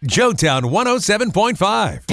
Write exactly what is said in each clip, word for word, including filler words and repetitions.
Joetown one oh seven point five.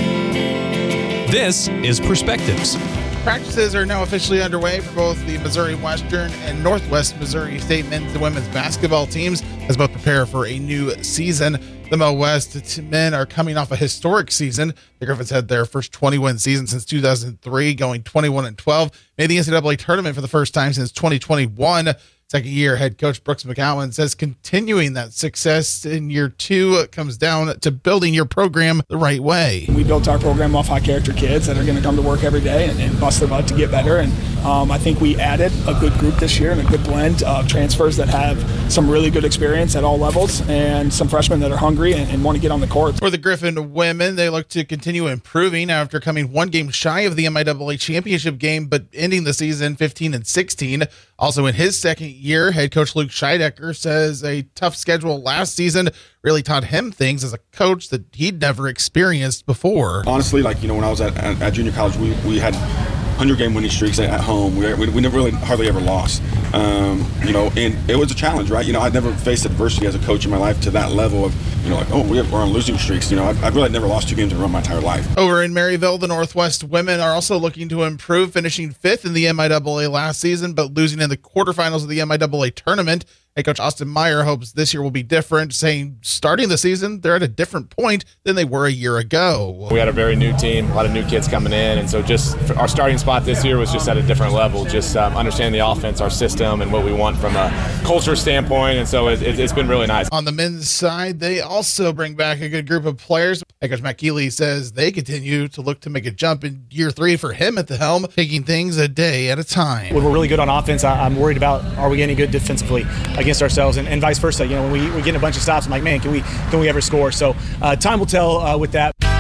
This is Perspectives. Practices are now officially underway for both the Missouri Western and Northwest Missouri State men's and women's basketball teams as both prepare for a new season. The Mo West men are coming off a historic season. The Griffins had their first twenty-win season since two thousand three, going twenty-one and twelve. Made the N C double A tournament for the first time since twenty twenty-one. Second year head coach Brooks McCowan says continuing that success in year two comes down to building your program the right way. We built our program off high character kids that are going to come to work every day and, and bust their butt to get better. And um, I think we added a good group this year and a good blend of transfers that have some really good experience at all levels and some freshmen that are hungry and, and want to get on the court. For the Griffin women, they look to continue improving after coming one game shy of the M I double A championship game, but ending the season fifteen and sixteen. Also in his second year, head coach Luke Scheidecker says a tough schedule last season really taught him things as a coach that he'd never experienced before. Honestly, like, you know, when I was at, at junior college, we, we had hundred-game winning streaks at home. We, we, we never really hardly ever lost, um, you know, and it was a challenge, right? You know, I'd never faced adversity as a coach in my life to that level of, you know, like, oh, we have, we're on losing streaks. You know, I've, I've really never lost two games in a row my entire life. Over in Maryville, the Northwest women are also looking to improve, finishing fifth in the M I double A last season, but losing in the quarterfinals of the M I double A tournament. Head coach Austin Meyer hopes this year will be different, saying starting the season, they're at a different point than they were a year ago. We had a very new team, a lot of new kids coming in, and so just our starting spot this year was just at a different level, just um, understanding the offense, our system, and what we want from a culture standpoint, and so it, it, it's been really nice. On the men's side, they also bring back a good group of players. Head coach Matt Keeley says they continue to look to make a jump in year three for him at the helm, taking things a day at a time. When we're really good on offense, I, I'm worried about are we getting good defensively against ourselves, and, and vice versa. You know, when we, we're getting a bunch of stops, I'm like, man, can we can we ever score? So uh, time will tell uh, with that.